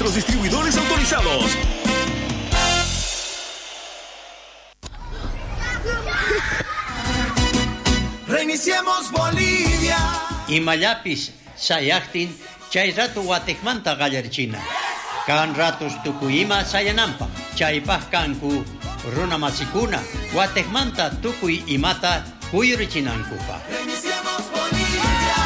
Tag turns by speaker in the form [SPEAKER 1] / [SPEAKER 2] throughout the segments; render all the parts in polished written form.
[SPEAKER 1] nuestros distribuidores autorizados.
[SPEAKER 2] Reiniciemos Bolivia.
[SPEAKER 3] Imayapis sayaktin chay rato Guatemala gallerchina. Kan ratos tukuyima sayanampa. Chaypaj kanku runa masikuna Guatemala tukuy imata kuyurichinankupa.
[SPEAKER 2] Reiniciemos Bolivia.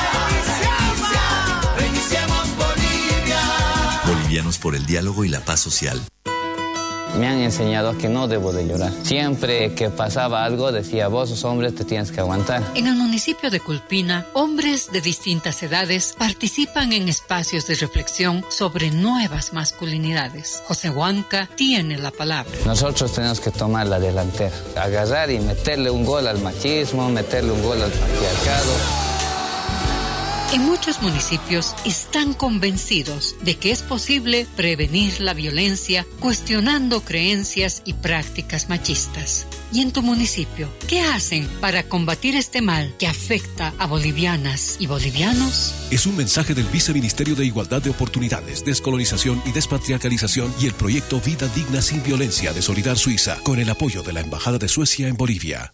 [SPEAKER 2] Reiniciemos Bolivia.
[SPEAKER 4] Bolivianos por el diálogo y la paz social.
[SPEAKER 5] Me han enseñado que no debo de llorar. Siempre que pasaba algo decía, vos sos hombre, te tienes que aguantar.
[SPEAKER 6] En el municipio de Culpina, hombres de distintas edades participan en espacios de reflexión sobre nuevas masculinidades. José Huanca tiene la palabra.
[SPEAKER 5] Nosotros tenemos que tomar la delantera, agarrar y meterle un gol al machismo, meterle un gol al patriarcado.
[SPEAKER 6] En muchos municipios están convencidos de que es posible prevenir la violencia cuestionando creencias y prácticas machistas. ¿Y en tu municipio, qué hacen para combatir este mal que afecta a bolivianas y bolivianos?
[SPEAKER 1] Es un mensaje del Viceministerio de Igualdad de Oportunidades, Descolonización y Despatriarcalización y el proyecto Vida Digna Sin Violencia de Solidar Suiza, con el apoyo de la Embajada de Suecia en Bolivia.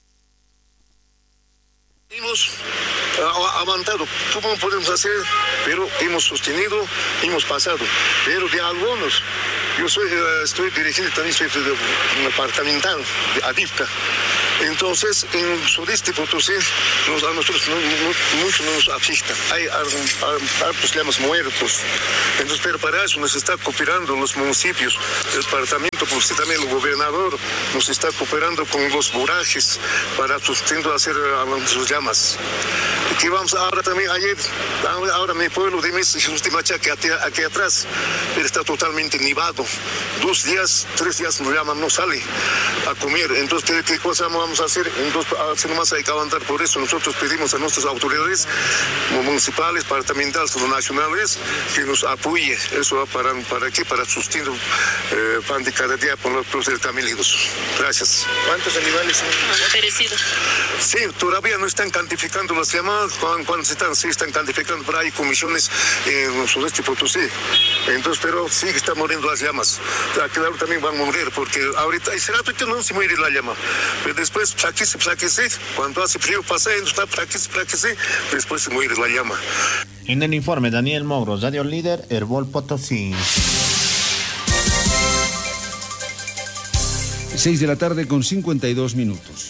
[SPEAKER 7] Hemos aguantado, ¿cómo podemos hacer? Pero hemos sostenido, hemos pasado. Pero de algunos, yo estoy dirigiendo también, soy de un departamental de Adifca. Entonces, en Sudeste Potosí, a nosotros mucho no nos afecta. Hay hartos llamas muertos. Entonces, pero para eso nos está cooperando los municipios, el departamento, por usted también el gobernador, nos está cooperando con los burajes para sustento hacer sus llamas. Que vamos ahora también, ahora mi pueblo de Jesús de Machaca, aquí atrás, está totalmente nevado. 2 días, 3 días no sale a comer. Entonces, ¿qué cosa vamos a hacer? Entonces, nomás hay que aguantar. Por eso nosotros pedimos a nuestras autoridades municipales, departamentales o nacionales que nos apoye. Eso va para qué? Para sustento pan de cada día por los camelidos. Gracias. ¿Cuántos animales han perecido? Sí, todavía no están cantificando las llamadas. Cuando se están cantificando, pero hay comisiones en el Sudeste Potosí. Entonces, pero sí que están muriendo las llamas. Claro, también van a morir, porque ahorita, ese rato que no se muere la llama. Pero después, plaquece. Cuando hace frío pasa, está plaquece, después se muere la llama.
[SPEAKER 8] En el informe, Daniel Mogro, Radio Líder, Herbol Potosí.
[SPEAKER 9] 6 de la tarde con 52 minutos.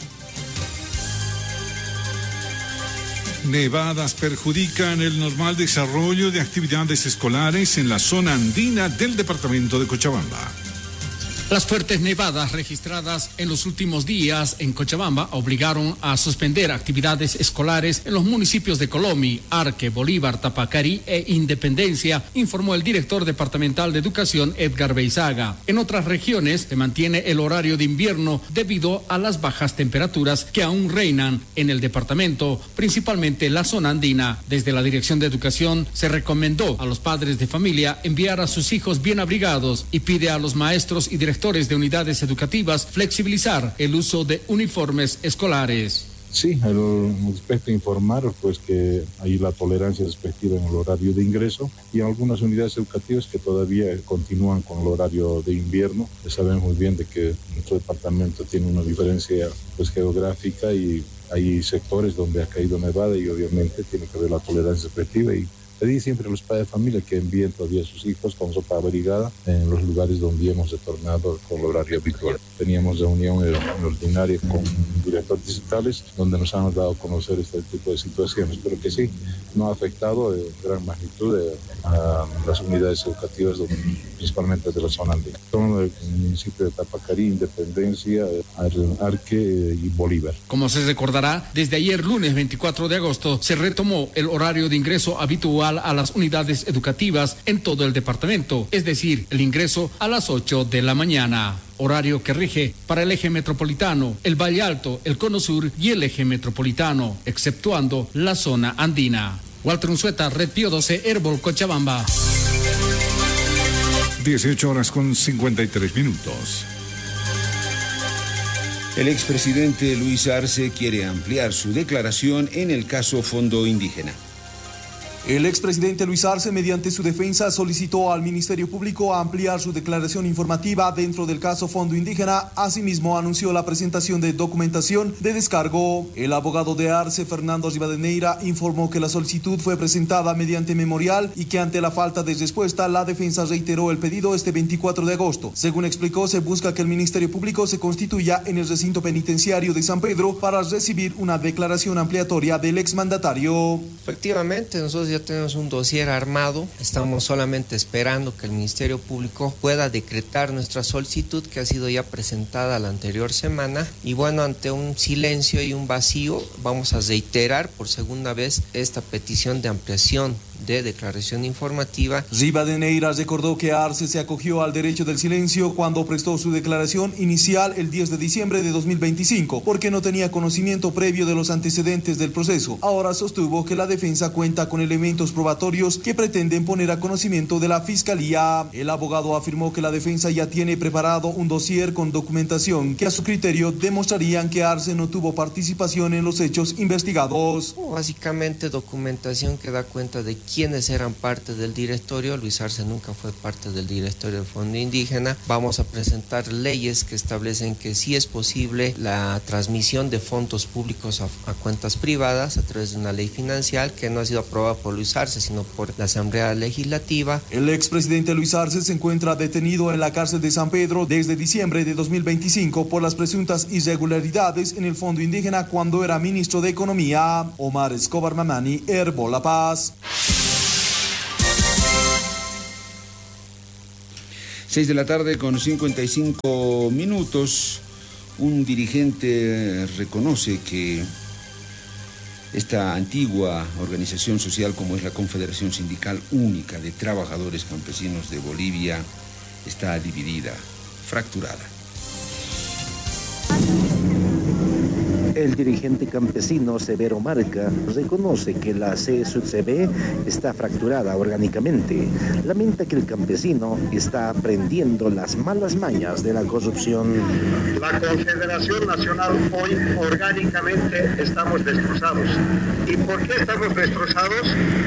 [SPEAKER 10] Nevadas perjudican el normal desarrollo de actividades escolares en la zona andina del departamento de Cochabamba.
[SPEAKER 11] Las fuertes nevadas registradas en los últimos días en Cochabamba obligaron a suspender actividades escolares en los municipios de Colomi, Arque, Bolívar, Tapacarí e Independencia, informó el director departamental de Educación, Edgar Beizaga. En otras regiones se mantiene el horario de invierno debido a las bajas temperaturas que aún reinan en el departamento, principalmente en la zona andina. Desde la Dirección de Educación se recomendó a los padres de familia enviar a sus hijos bien abrigados y pide a los maestros y directores de unidades educativas flexibilizar el uso de uniformes escolares.
[SPEAKER 12] Sí, respecto a informar pues que hay la tolerancia respectiva en el horario de ingreso y algunas unidades educativas que todavía continúan con el horario de invierno. Sabemos muy bien de que nuestro departamento tiene una diferencia pues geográfica y hay sectores donde ha caído nevada y obviamente tiene que haber la tolerancia respectiva y pedí siempre a los padres de familia que envíen todavía a sus hijos con ropa abrigada en los lugares donde hemos retornado con el horario habitual. Teníamos reunión ordinaria con directores distritales donde nos han dado a conocer este tipo de situaciones, pero que sí, no ha afectado en gran magnitud a las unidades educativas, principalmente de la zona andina. Son el municipio de Tapacarí, Independencia, Arque y Bolívar.
[SPEAKER 11] Como se recordará, desde ayer lunes 24 de agosto se retomó el horario de ingreso habitual a las unidades educativas en todo el departamento, es decir, el ingreso a las 8 de la mañana. Horario que rige para el eje metropolitano, el Valle Alto, el Cono Sur y el eje metropolitano, exceptuando la zona andina. Walter Unzueta, Red Pío 12, Herbol, Cochabamba.
[SPEAKER 10] 18 horas con 53 minutos.
[SPEAKER 9] El expresidente Luis Arce quiere ampliar su declaración en el caso Fondo Indígena.
[SPEAKER 13] El expresidente Luis Arce, mediante su defensa, solicitó al Ministerio Público ampliar su declaración informativa dentro del caso Fondo Indígena. Asimismo, anunció la presentación de documentación de descargo. El abogado de Arce, Fernando Rivadeneira, informó que la solicitud fue presentada mediante memorial y que ante la falta de respuesta, la defensa reiteró el pedido este 24 de agosto. Según explicó, se busca que el Ministerio Público se constituya en el recinto penitenciario de San Pedro para recibir una declaración ampliatoria del exmandatario.
[SPEAKER 14] Efectivamente, nosotros ya tenemos un dossier armado, estamos solamente esperando que el Ministerio Público pueda decretar nuestra solicitud que ha sido ya presentada la anterior semana y bueno, ante un silencio y un vacío vamos a reiterar por segunda vez esta petición de ampliación de declaración informativa.
[SPEAKER 13] Rivadeneira recordó que Arce se acogió al derecho del silencio cuando prestó su declaración inicial el 10 de diciembre de 2025, porque no tenía conocimiento previo de los antecedentes del proceso. Ahora sostuvo que la defensa cuenta con elementos probatorios que pretenden poner a conocimiento de la Fiscalía. El abogado afirmó que la defensa ya tiene preparado un dossier con documentación que a su criterio demostrarían que Arce no tuvo participación en los hechos investigados.
[SPEAKER 14] Básicamente documentación que da cuenta de quiénes eran parte del directorio. Luis Arce nunca fue parte del directorio del Fondo Indígena. Vamos a presentar leyes que establecen que sí es posible la transmisión de fondos públicos a cuentas privadas a través de una ley financiera que no ha sido aprobada por Luis Arce, sino por la Asamblea Legislativa.
[SPEAKER 13] El expresidente Luis Arce se encuentra detenido en la cárcel de San Pedro desde diciembre de 2025 por las presuntas irregularidades en el Fondo Indígena cuando era ministro de Economía. Omar Escobar Mamani, Herbo La Paz.
[SPEAKER 9] 6 de la tarde con 55 minutos. Un dirigente reconoce que esta antigua organización social como es la Confederación Sindical Única de Trabajadores Campesinos de Bolivia está dividida, fracturada.
[SPEAKER 15] El dirigente campesino Severo Marca reconoce que la CSUCB está fracturada orgánicamente. Lamenta que el campesino está aprendiendo las malas mañas de la corrupción.
[SPEAKER 7] La Confederación Nacional hoy orgánicamente estamos destrozados. ¿Y por qué estamos destrozados?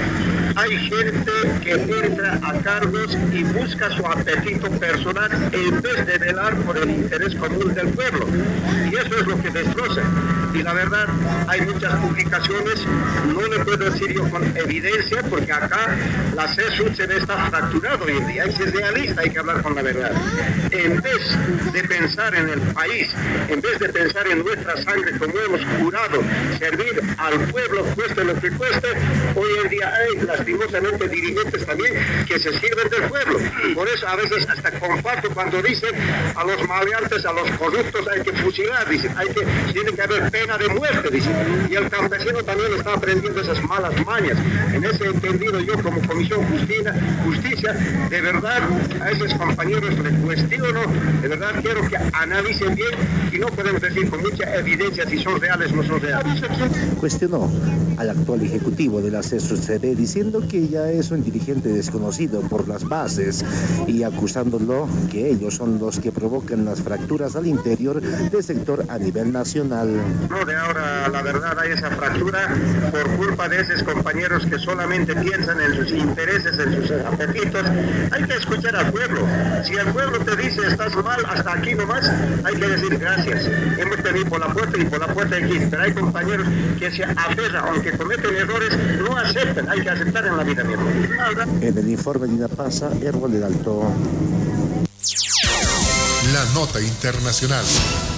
[SPEAKER 7] Hay gente que entra a cargos y busca su apetito personal en vez de velar por el interés común del pueblo. Y eso es lo que destroza. Y la verdad, hay muchas publicaciones, no le puedo decir yo con evidencia, porque acá la CSUCB está fracturado hoy en día. Hay que ser realista, hay que hablar con la verdad. En vez de pensar en el país, en vez de pensar en nuestra sangre, como hemos jurado servir al pueblo, cueste lo que cueste, hoy en día hay lastimosamente dirigentes también que se sirven del pueblo. Por eso a veces hasta comparto cuando dicen a los maleantes, a los corruptos hay que fusilar, dicen, tiene que haber pena de muerte, dicen. Y el campesino también está aprendiendo esas malas mañas. En ese entendido yo como Comisión Justicia, de verdad a esos compañeros les cuestiono, de verdad quiero que analicen bien y no podemos decir con mucha evidencia si son reales o no son reales.
[SPEAKER 15] Cuestionó al actual ejecutivo de la CSUCB diciendo que ya es un dirigente desconocido por las bases y acusándolo que ellos son los que provocan las fracturas al interior del sector a nivel nacional.
[SPEAKER 7] No, de ahora la verdad hay esa fractura por culpa de esos compañeros que solamente piensan en sus intereses, en sus apetitos. Hay que escuchar al pueblo. Si el pueblo te dice estás mal, hasta aquí nomás, hay que decir gracias. Hemos tenido por la puerta y por la puerta aquí. Pero hay compañeros que se aferran, aunque cometen errores, no aceptan. Hay que aceptar en la vida, mi hermano.
[SPEAKER 15] En el informe de Inapasa, Herbol del Alto.
[SPEAKER 16] La nota internacional.